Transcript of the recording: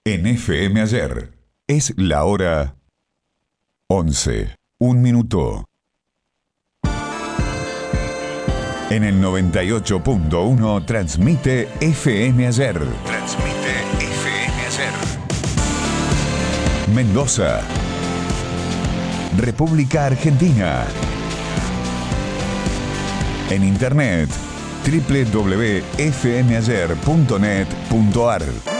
En FM Ayer es la hora 11, un minuto. En el 98.1 transmite FM Ayer. Transmite FM Ayer. Mendoza, República Argentina. En internet www.fmayer.net.ar.